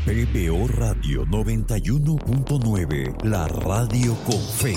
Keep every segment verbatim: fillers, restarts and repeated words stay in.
P B O Radio noventa y uno punto nueve, la radio con fe.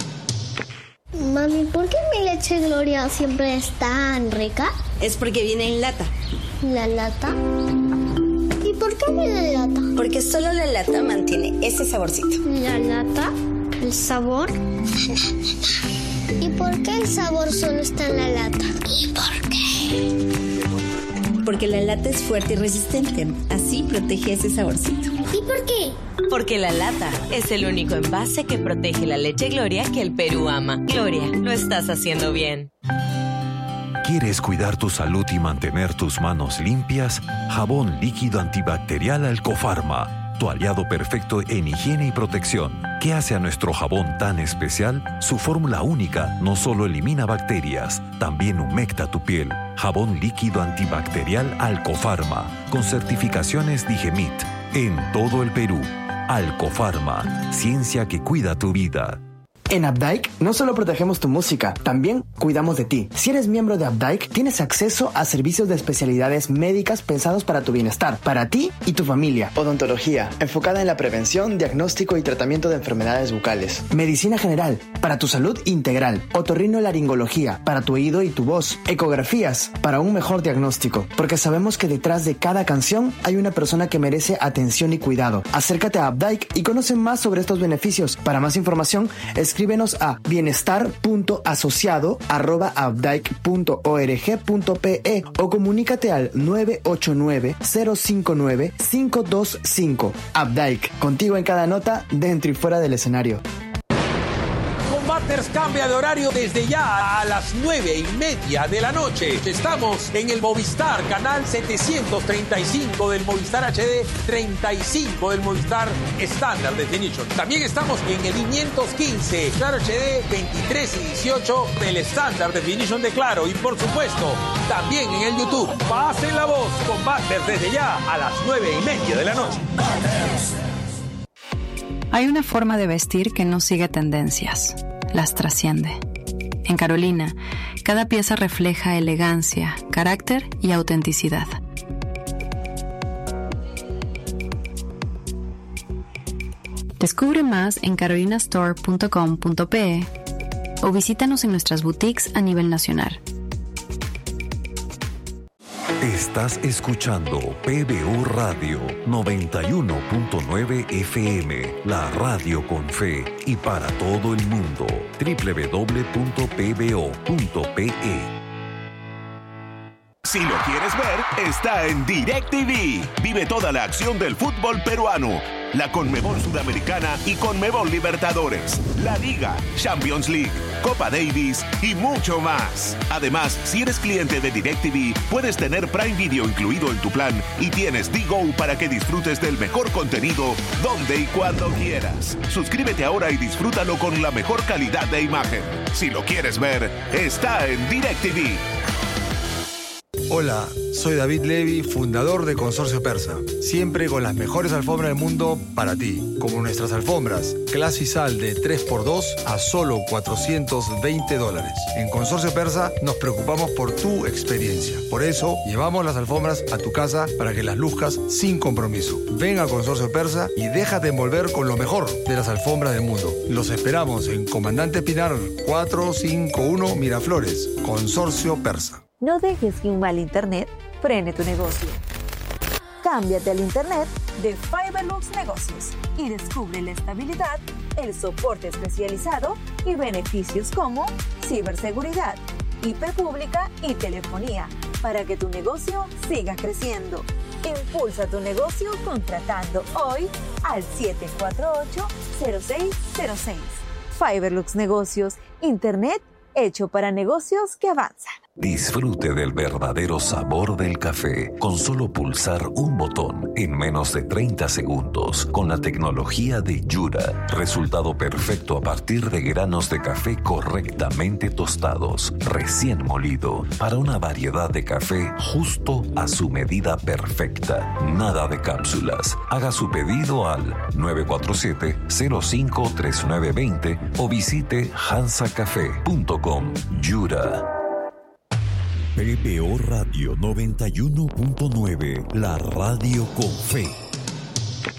Mami, ¿por qué mi leche Gloria siempre es tan rica? Es porque viene en lata. ¿La lata? ¿Y por qué viene en lata? Porque solo la lata mantiene ese saborcito. ¿La lata? ¿El sabor? ¿Y por qué el sabor solo está en la lata? ¿Y por qué? Porque la lata es fuerte y resistente. Así protege ese saborcito. ¿Y por qué? Porque la lata es el único envase que protege la leche Gloria que el Perú ama. Gloria, lo estás haciendo bien. ¿Quieres cuidar tu salud y mantener tus manos limpias? Jabón líquido antibacterial Alcofarma, tu aliado perfecto en higiene y protección. ¿Qué hace a nuestro jabón tan especial? Su fórmula única no solo elimina bacterias, también humecta tu piel. Jabón líquido antibacterial Alcofarma, con certificaciones Digemit, en todo el Perú. Alcofarma, ciencia que cuida tu vida. En Updike no solo protegemos tu música, también cuidamos de ti. Si eres miembro de Updike, tienes acceso a servicios de especialidades médicas pensados para tu bienestar, para ti y tu familia. Odontología, enfocada en la prevención, diagnóstico y tratamiento de enfermedades bucales. Medicina general, para tu salud integral. Otorrinolaringología, para tu oído y tu voz. Ecografías, para un mejor diagnóstico. Porque sabemos que detrás de cada canción hay una persona que merece atención y cuidado. Acércate a Updike y conoce más sobre estos beneficios. Para más información, escribe Escríbenos a bienestar punto asociado arroba updike punto org punto pe o comunícate al nueve ocho nueve, cero cinco nueve, cinco dos cinco. Updike, contigo en cada nota, dentro y fuera del escenario. Combaters cambia de horario desde ya a las nueve y media de la noche. Estamos en el Movistar, canal setecientos treinta y cinco del Movistar H D, treinta y cinco del Movistar Standard Definition. También estamos en el quinientos quince, Claro H D, veintitrés y dieciocho del Standard Definition de Claro. Y por supuesto, también en el YouTube. Pasen la voz, Combaters desde ya a las nueve y media de la noche. Hay una forma de vestir que no sigue tendencias, las trasciende. En Carolina, cada pieza refleja elegancia, carácter y autenticidad. Descubre más en carolina store punto com punto pe o visítanos en nuestras boutiques a nivel nacional. Estás escuchando P B O Radio noventa y uno punto nueve F M, la radio con fe y para todo el mundo. doble u doble u doble u punto p b o punto p e. Si lo quieres ver, está en DirecTV. Vive toda la acción del fútbol peruano, la Conmebol Sudamericana y Conmebol Libertadores, la Liga, Champions League, Copa Davis y mucho más. Además, si eres cliente de DirecTV, puedes tener Prime Video incluido en tu plan y tienes D-Go para que disfrutes del mejor contenido donde y cuando quieras. Suscríbete ahora y disfrútalo con la mejor calidad de imagen. Si lo quieres ver, está en DirecTV. Hola, soy David Levy, fundador de Consorcio Persa. Siempre con las mejores alfombras del mundo para ti. Como nuestras alfombras, Clasisal de tres por dos a solo cuatrocientos veinte dólares. En Consorcio Persa nos preocupamos por tu experiencia. Por eso, llevamos las alfombras a tu casa para que las luzcas sin compromiso. Ven a Consorcio Persa y déjate envolver con lo mejor de las alfombras del mundo. Los esperamos en Comandante Pinar cuatrocientos cincuenta y uno Miraflores. Consorcio Persa. No dejes que un mal internet frene tu negocio. Cámbiate al internet de Fiberlux Negocios y descubre la estabilidad, el soporte especializado y beneficios como ciberseguridad, I P pública y telefonía para que tu negocio siga creciendo. Impulsa tu negocio contratando hoy al siete cuatro ocho, cero seis cero seis. Fiberlux Negocios, internet hecho para negocios que avanzan. Disfrute del verdadero sabor del café con solo pulsar un botón en menos de treinta segundos con la tecnología de Yura. Resultado perfecto a partir de granos de café correctamente tostados, recién molido, para una variedad de café justo a su medida perfecta. Nada de cápsulas. Haga su pedido al nueve cuatro siete, cero cinco tres nueve dos cero o visite hansa café punto com. Yura. P B O Radio noventa y uno punto nueve, la radio con fe.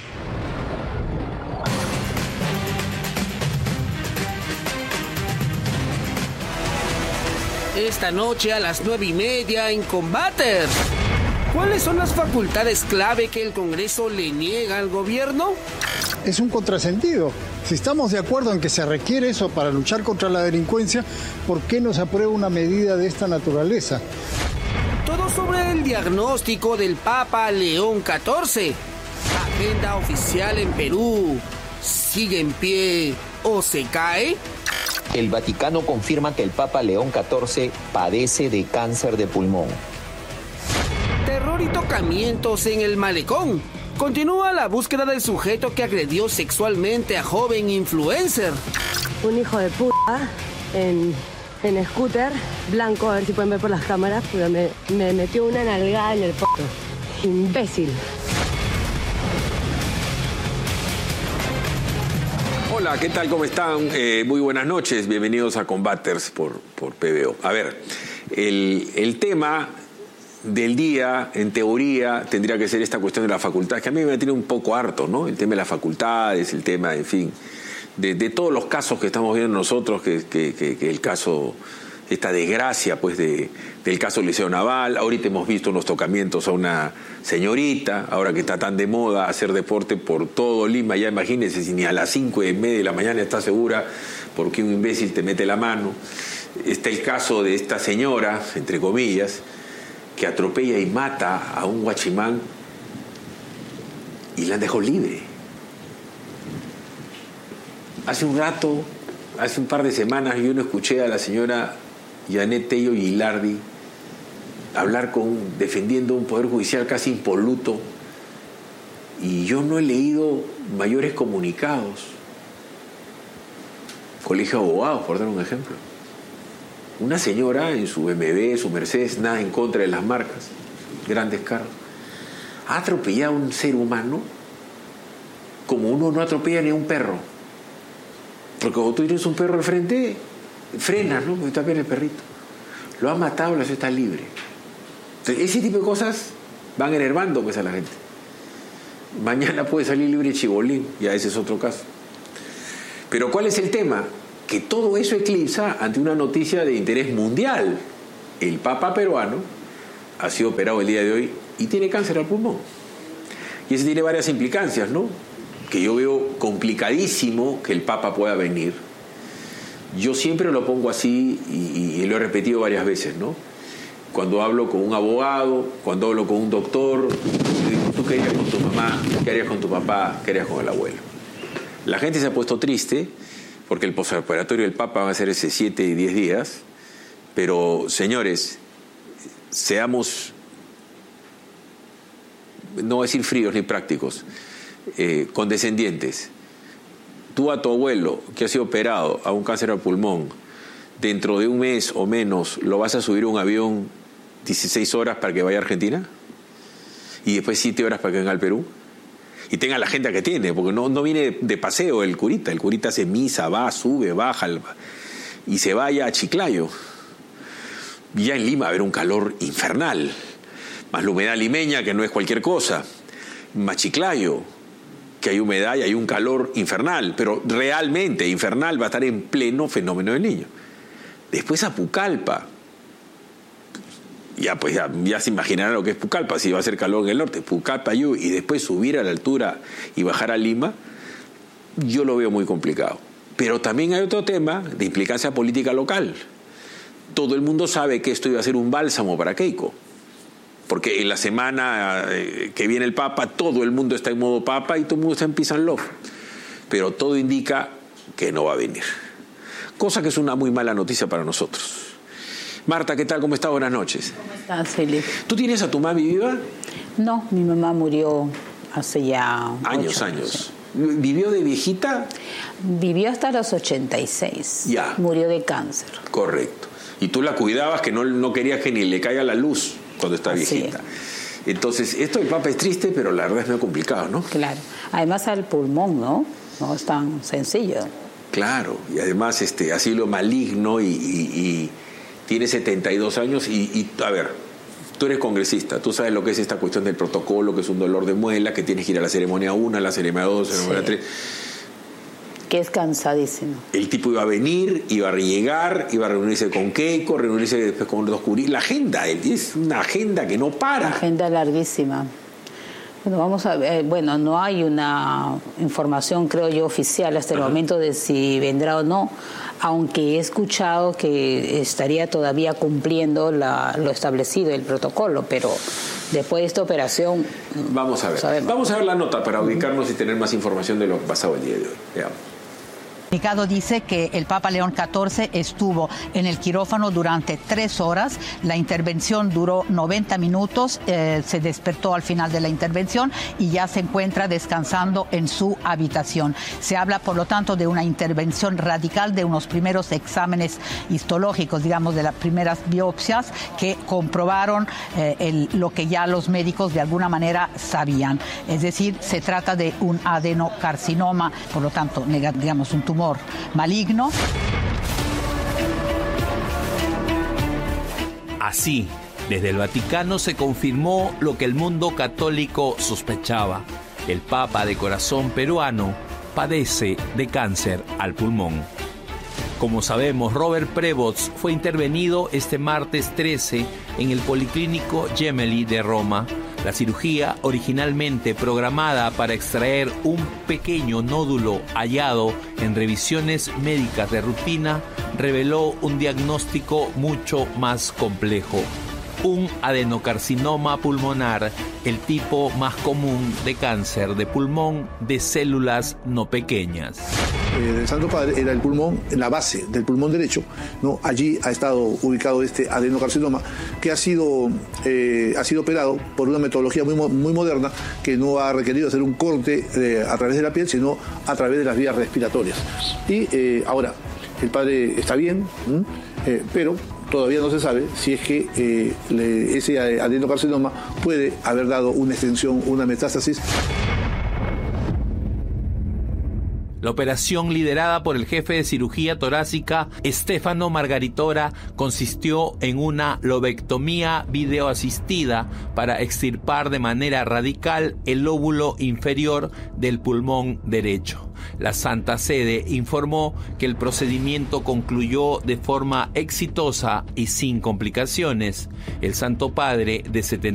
Esta noche a las nueve y media en Combater. ¿Cuáles son las facultades clave que el Congreso le niega al gobierno? Es un contrasentido. Si estamos de acuerdo en que se requiere eso para luchar contra la delincuencia, ¿por qué no se aprueba una medida de esta naturaleza? Todo sobre el diagnóstico del Papa León catorce. Agenda oficial en Perú. ¿Sigue en pie o se cae? El Vaticano confirma que el Papa León catorce padece de cáncer de pulmón. Terror y tocamientos en el malecón. Continúa la búsqueda del sujeto que agredió sexualmente a joven influencer. Un hijo de puta en, en scooter, blanco, a ver si pueden ver por las cámaras, pero me, me metió una nalgada en el poto. Imbécil. Hola, ¿qué tal? ¿Cómo están? Eh, muy buenas noches. Bienvenidos a Combaters por, por P B O. A ver, el, el tema del día, en teoría, tendría que ser esta cuestión de las facultades, que a mí me tiene un poco harto, ¿no? El tema de las facultades, el tema, en fin, de, de todos los casos que estamos viendo nosotros, que, que, que, que el caso, esta desgracia, pues, de, del caso Liceo Naval. Ahorita hemos visto unos tocamientos a una señorita, ahora que está tan de moda hacer deporte por todo Lima, ya imagínense, si ni a las cinco y media de la mañana está segura porque un imbécil te mete la mano. Está el caso de esta señora, entre comillas, que atropella y mata a un guachimán y la dejó libre. Hace un rato, hace un par de semanas, yo no escuché a la señora Janet Tello Gilardi hablar con, defendiendo un poder judicial casi impoluto, y yo no he leído mayores comunicados. Colegio de Abogados, por dar un ejemplo. Una señora en su B M W, su Mercedes, nada en contra de las marcas, grandes carros, ha atropellado a un ser humano como uno no atropella ni a un perro. Porque cuando tú tienes un perro al frente, frenas, ¿no? Porque está bien el perrito. Lo ha matado, la está libre. Entonces, ese tipo de cosas van enervando, pues, a la gente. Mañana puede salir libre Chibolín, ya ese es otro caso. Pero ¿cuál es el tema? Que todo eso eclipsa ante una noticia de interés mundial. El Papa peruano ha sido operado el día de hoy y tiene cáncer al pulmón. Y eso tiene varias implicancias, ¿no? Que yo veo complicadísimo que el Papa pueda venir. Yo siempre lo pongo así y, y lo he repetido varias veces, ¿no? Cuando hablo con un abogado, cuando hablo con un doctor, yo digo, ¿tú qué harías con tu mamá? ¿Qué harías con tu papá? ¿Qué harías con el abuelo? La gente se ha puesto triste porque el postoperatorio del Papa va a ser ese siete y diez días, pero, señores, seamos, no voy a decir fríos ni prácticos, eh, condescendientes. Tú a tu abuelo, que ha sido operado a un cáncer al pulmón, dentro de un mes o menos, ¿lo vas a subir a un avión dieciséis horas para que vaya a Argentina? ¿Y después siete horas para que venga al Perú? Y tenga la agenda que tiene, porque no, no viene de paseo el curita. El curita hace misa, va, sube, baja, y se vaya a Chiclayo. Y ya en Lima va a haber un calor infernal, más la humedad limeña, que no es cualquier cosa, más Chiclayo, que hay humedad y hay un calor infernal, pero realmente infernal, va a estar en pleno fenómeno del Niño. Después a Pucallpa. Ya, pues ya, ya se imaginarán lo que es Pucallpa, si va a hacer calor en el norte. Pucallpa, y después subir a la altura y bajar a Lima, yo lo veo muy complicado. Pero también hay otro tema de implicancia política local. Todo el mundo sabe que esto iba a ser un bálsamo para Keiko, porque en la semana que viene el Papa, todo el mundo está en modo Papa y todo el mundo está en peace and love. Pero todo indica que no va a venir. Cosa que es una muy mala noticia para nosotros. Marta, ¿qué tal? ¿Cómo estás? Buenas noches. ¿Cómo estás, Felipe? ¿Tú tienes a tu mami viva? No, mi mamá murió hace ya años, ocho años. años. ¿Vivió de viejita? Vivió hasta los ochenta y seis. Ya. Murió de cáncer. Correcto. Y tú la cuidabas, que no, no querías que ni le caiga la luz cuando está Así viejita. es. Entonces, esto del Papa es triste, pero la verdad es muy complicado, ¿no? Claro. Además al pulmón, ¿no? No es tan sencillo. Claro. Y además este, asilo maligno y... y, y tiene setenta y dos años y, y, a ver, tú eres congresista, tú sabes lo que es esta cuestión del protocolo, que es un dolor de muela, que tienes que ir a la ceremonia uno, a la ceremonia dos, a la ceremonia tres. Que es cansadísimo. El tipo iba a venir, iba a llegar, iba a reunirse con Keiko, reunirse después con los curis. La agenda, es una agenda que no para. Una agenda larguísima. Bueno, vamos a ver, bueno, no hay una información, creo yo, oficial hasta el Ajá. momento de si vendrá o no, aunque he escuchado que estaría todavía cumpliendo la, lo establecido, el protocolo, pero después de esta operación... Vamos a ver, sabemos. Vamos a ver la nota para ubicarnos y tener más información de lo que pasaba el día de hoy. Veamos. El comunicado dice que el Papa León catorce estuvo en el quirófano durante tres horas. La intervención duró noventa minutos. Eh, se despertó al final de la intervención y ya se encuentra descansando en su habitación. Se habla, por lo tanto, de una intervención radical, de unos primeros exámenes histológicos, digamos, de las primeras biopsias que comprobaron eh, el, lo que ya los médicos de alguna manera sabían. Es decir, se trata de un adenocarcinoma, por lo tanto, digamos, un tumor maligno. Así, desde el Vaticano se confirmó lo que el mundo católico sospechaba. El Papa de corazón peruano padece de cáncer al pulmón. Como sabemos, Robert Prevost fue intervenido este martes trece en el Policlínico Gemelli de Roma. La cirugía, originalmente programada para extraer un pequeño nódulo hallado en revisiones médicas de rutina, reveló un diagnóstico mucho más complejo. Un adenocarcinoma pulmonar, el tipo más común de cáncer de pulmón de células no pequeñas. El Santo Padre era el pulmón, en la base del pulmón derecho, ¿no? Allí ha estado ubicado este adenocarcinoma que ha sido, eh, ha sido operado por una metodología muy, muy moderna que no ha requerido hacer un corte eh, a través de la piel, sino a través de las vías respiratorias. Y eh, ahora, el padre está bien, eh, pero todavía no se sabe si es que eh, le, ese adenocarcinoma puede haber dado una extensión, una metástasis. La operación, liderada por el jefe de cirugía torácica Stefano Margaritora, consistió en una lobectomía videoasistida para extirpar de manera radical el lóbulo inferior del pulmón derecho. La Santa Sede informó que el procedimiento concluyó de forma exitosa y sin complicaciones. El Santo Padre, de setenta